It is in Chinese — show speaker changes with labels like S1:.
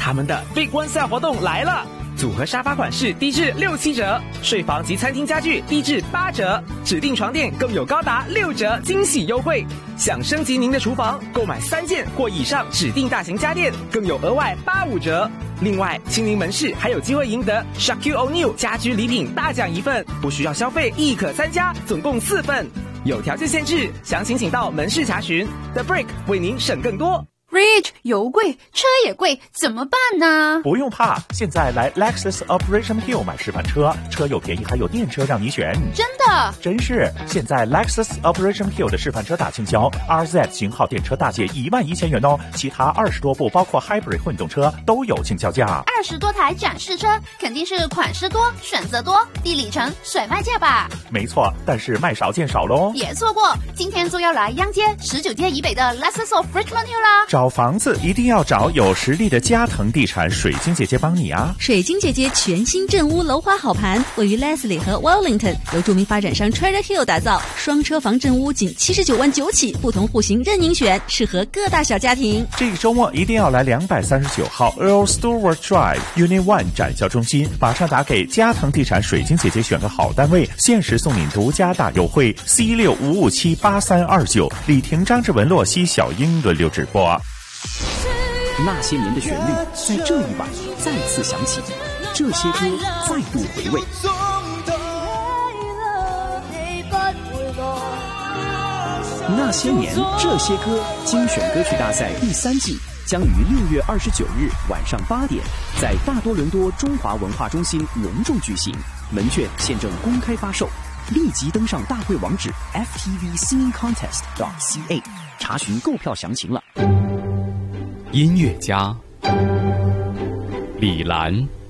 S1: 他们的 Big One Sale 活动来了！组合沙发款式低至6-7折，睡房及餐厅家具低至8折，指定床垫更有高达6折惊喜优惠。想升级您的厨房，购买3件或以上指定大型家电，更有额外85折。另外，亲临门市还有机会赢得 Shaquille O'Neal 家居礼品大奖1份，不需要消费亦可参加，总共4份，有条件限制，详情请到门市查询。The Brick 为您省更多。
S2: Rich， 油贵，车也贵，怎么办呢？
S3: 不用怕，现在来 Lexus Operation Hill 买示范车，车又便宜，还有电车让你选。
S2: 真的？
S3: 真是！现在 Lexus Operation Hill 的示范车大倾销 ，RZ 型号电车大借11000元哦，其他20多部包括 Hybrid 混动车都有倾销价。
S2: 20多台展示车，肯定是款式多、选择多、低里程、甩卖价吧？
S3: 没错，但是卖少见少喽。
S2: 别错过，今天就要来央街19街以北的 Lexus of Richmond Hill 啦！
S3: 找房子一定要找有实力的嘉腾地产水晶姐姐帮你啊！
S4: 水晶姐姐全新镇屋楼花好盘，位于 Leslie 和 Wellington， 由著名发展商 Treasure Hill 打造，双车房镇屋仅79万9起，不同户型任您选，适合各大小家庭。
S3: 这个周末一定要来239号 Earl Stewart Drive Unit 1展销中心，马上打给嘉腾地产水晶姐姐选个好单位，限时送你独家大优惠 C65578329， 李婷、张志文、洛西、小英轮流直播。
S5: 那些年的旋律在这一晚再次响起，这些歌再度回味。那些年这些歌精选歌曲大赛第3季将于6月29日晚上8点在大多伦多中华文化中心隆重举行，门券现正公开发售，立即登上大会网址 ftvsingingcontest.ca 查询购票详情了。
S6: 音乐家李兰。